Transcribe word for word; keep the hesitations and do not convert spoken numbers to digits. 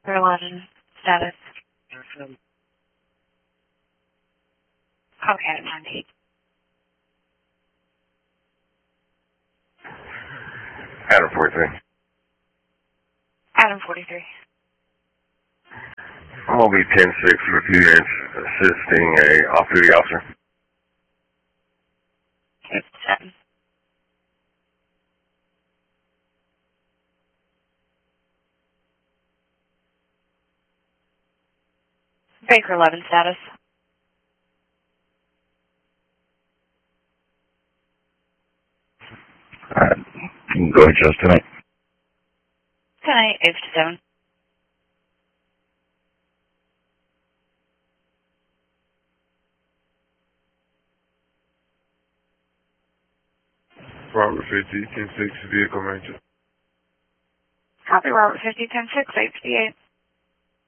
eleven, status. Okay, nine eight. Adam forty-three. Adam forty-three. I'm going to be ten six for a few minutes assisting a off-duty officer. Okay, seven. Baker eleven, status. Uh, go ahead, Justin. ten eight, eight fifty-seven. Robert fifty, ten six, vehicle manager. Copy, Robert fifty, ten six, eight fifty-eight.